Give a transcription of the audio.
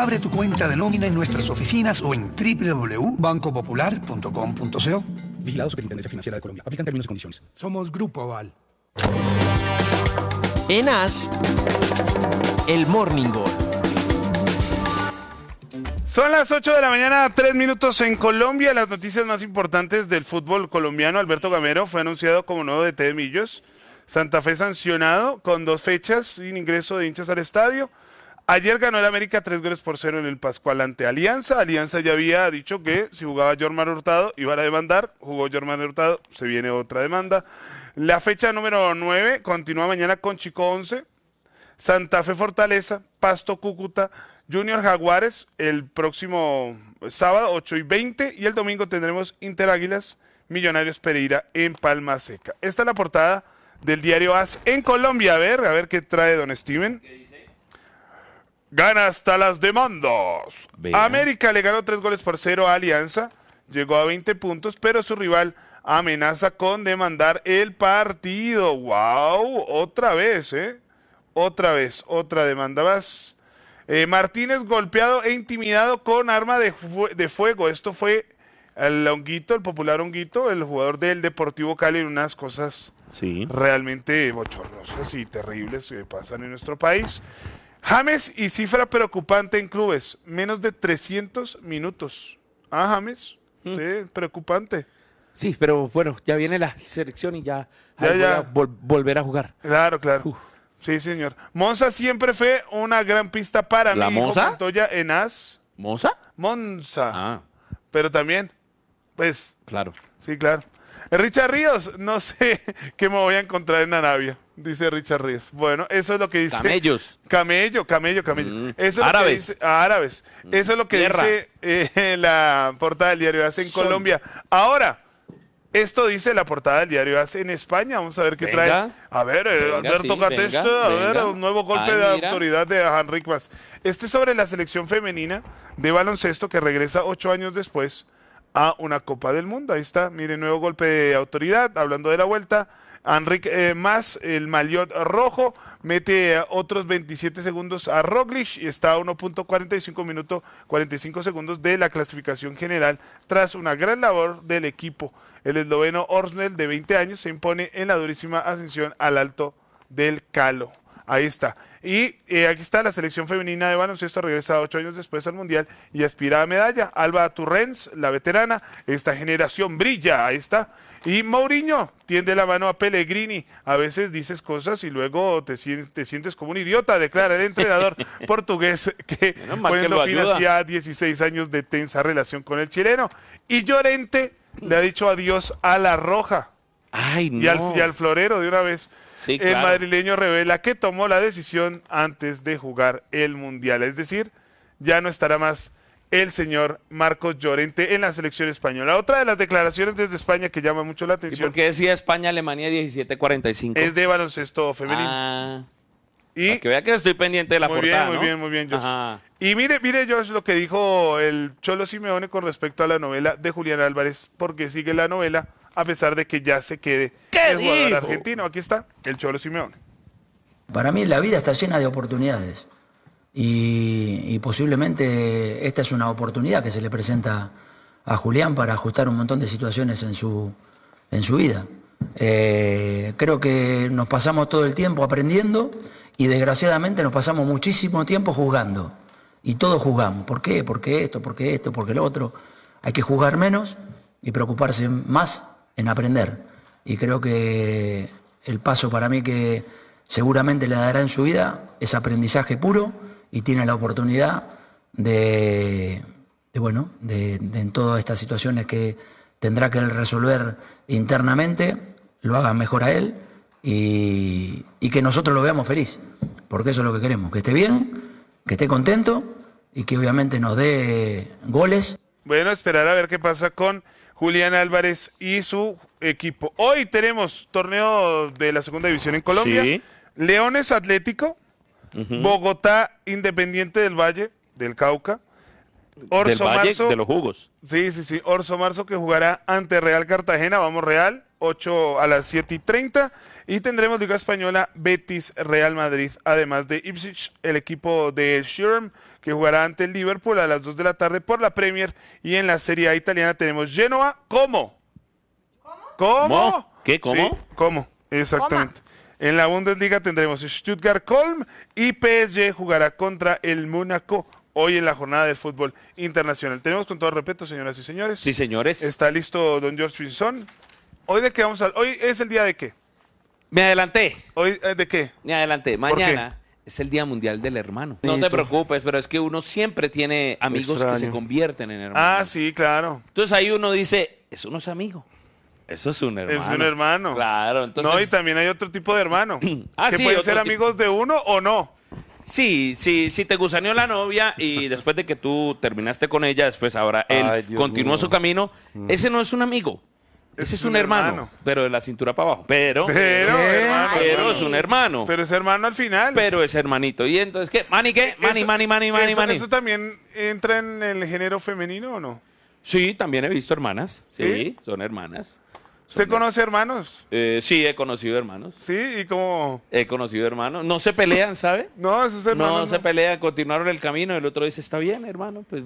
Abre tu cuenta de nómina en nuestras oficinas o en www.bancopopular.com.co. Vigilado Superintendencia Financiera de Colombia. Aplican términos y condiciones. Somos Grupo Aval. En AS, el Morning Gol. Son las 8 de la mañana, 3 minutos en Colombia. Las noticias más importantes del fútbol colombiano. Alberto Gamero fue anunciado como nuevo DT de Millos. Santa Fe sancionado con 2 fechas sin ingreso de hinchas al estadio. Ayer ganó el América 3-0 en el Pascual ante Alianza. Alianza ya había dicho que si jugaba Jorman Hurtado iba a demandar. Jugó Jorman Hurtado, se viene otra demanda. La fecha número 9 continúa mañana con Chico 11. Santa Fe Fortaleza, Pasto Cúcuta, Junior Jaguares el próximo sábado 8:20 y el domingo tendremos Inter Águilas, Millonarios Pereira en Palma Seca. Esta es la portada del diario AS en Colombia. A ver qué trae don Steven. ¿Qué dice? Gana hasta las demandas. Vea. América le ganó 3-0 a Alianza, llegó a 20 puntos, pero su rival amenaza con demandar el partido. ¡Wow! Otra vez, otra demanda más. Martínez golpeado e intimidado con arma de fuego. Esto fue el Honguito, el popular Honguito, el jugador del Deportivo Cali, en unas cosas realmente bochornosas y terribles que pasan en nuestro país. James y cifra preocupante en clubes, menos de 300 minutos. James, sí, preocupante. Sí, pero bueno, ya viene la selección y ya. Voy a volver a jugar. Claro. Sí, señor. Monza siempre fue una gran pista para ¿La mí. Monza? Montoya en AS. ¿Monza? Monza. Pero también, pues. Claro. Sí, claro. Richard Ríos, no sé qué me voy a encontrar en Arabia, dice Richard Ríos. Bueno, eso es lo que dice. Camellos. Camello. Eso es árabes. Lo que dice, árabes. Eso es lo que Tierra. dice la portada del diario AS en Colombia. Ahora, esto dice la portada del diario AS en España. Vamos a ver qué trae. A ver, Alberto Catesta, un nuevo golpe de autoridad de Henrik Mas. Este es sobre la selección femenina de baloncesto que regresa 8 años después a una Copa del Mundo. Ahí está, mire, nuevo golpe de autoridad, hablando de la vuelta. Henrik Mas, el maillot rojo, mete otros 27 segundos a Roglic y está a 1.45 minutos 45 segundos de la clasificación general tras una gran labor del equipo. El esloveno Orsnel, de 20 años, se impone en la durísima ascensión al Alto del Calo. Ahí está. Y aquí está la selección femenina de baloncesto, regresa 8 años después al Mundial y aspira a medalla. Alba Turrens, la veterana, esta generación brilla, ahí está. Y Mourinho tiende la mano a Pellegrini. A veces dices cosas y luego te sientes como un idiota, declara el entrenador portugués que poniendo fin a 16 años de tensa relación con el chileno. Y Llorente le ha dicho adiós a la Roja. Ay, no. Y al florero de una vez. Sí, El claro. madrileño revela que tomó la decisión antes de jugar el Mundial. Es decir, ya no estará más el señor Marcos Llorente en la selección española. Otra de las declaraciones desde España que llama mucho la ¿Y atención por qué decía España-Alemania 17:45? es de baloncesto femenino. Y para que vea que estoy pendiente de la portada, ¿no? Muy bien, Josh. Ajá. Y mire, Josh, lo que dijo el Cholo Simeone con respecto a la novela de Julián Álvarez, porque sigue la novela a pesar de que ya se quede el jugador argentino. Aquí está el Cholo Simeone. Para mí la vida está llena de oportunidades y posiblemente esta es una oportunidad que se le presenta a Julián para ajustar un montón de situaciones en su vida. Creo que nos pasamos todo el tiempo aprendiendo y desgraciadamente nos pasamos muchísimo tiempo juzgando. Y todos juzgamos. ¿Por qué? ¿Por qué esto? ¿Por qué esto? ¿Por qué lo otro? Hay que juzgar menos y preocuparse más en aprender. Y creo que el paso para mí que seguramente le dará en su vida es aprendizaje puro y tiene la oportunidad de en todas estas situaciones que tendrá que él resolver internamente, lo haga mejor a él y que nosotros lo veamos feliz, porque eso es lo que queremos, que esté bien, que esté contento y que obviamente nos dé goles. Bueno, esperar a ver qué pasa con Julián Álvarez y su equipo. Hoy tenemos torneo de la segunda división en Colombia. Sí. Leones Atlético, Bogotá Independiente del Valle, del Cauca. Orso del Valle, Marzo, de los jugos. Sí. Orso Marzo que jugará ante Real Cartagena. Vamos Real. a las 7:30. Y tendremos Liga Española, Betis, Real Madrid, además de Ipswich, el equipo de Shirham, que jugará ante el Liverpool a las 2 de la tarde por la Premier. Y en la Serie A italiana tenemos Genoa, ¿cómo? ¿Qué? ¿Cómo? Sí, ¿cómo? Exactamente. En la Bundesliga tendremos Stuttgart-Colm y PSG jugará contra el Mónaco hoy en la jornada del fútbol internacional. Tenemos con todo respeto, señoras y señores. Sí, señores. Está listo don George Pinzón. ¿Hoy de qué vamos a hablar? ¿Hoy es el día de qué? Me adelanté. ¿Hoy de qué? Me adelanté. ¿Por qué? Mañana es el Día Mundial del Hermano. No te preocupes, pero es que uno siempre tiene amigos que se convierten en hermanos. Ah, sí, claro. Entonces ahí uno dice, eso no es amigo. Eso es un hermano. Es un hermano. Claro, entonces... No, y también hay otro tipo de hermano. Que sí, pueden otro ser amigos de uno o no. Sí, te gusaneó la novia y después de que tú terminaste con ella, después ahora él continuó su camino, ese no es un amigo. Ese es un hermano, pero de la cintura para abajo. Pero es un hermano. Pero es hermano al final. Pero es hermanito. ¿Y entonces qué? ¿Mani qué? Mani. ¿Eso también entra en el género femenino o no? Sí, también he visto hermanas. Sí, son hermanas. ¿Usted conoce hermanos? Sí, he conocido hermanos. Sí, ¿y cómo? He conocido hermanos. No se pelean, ¿sabe? No, esos hermanos no se pelean, continuaron el camino. El otro dice, está bien, hermano, pues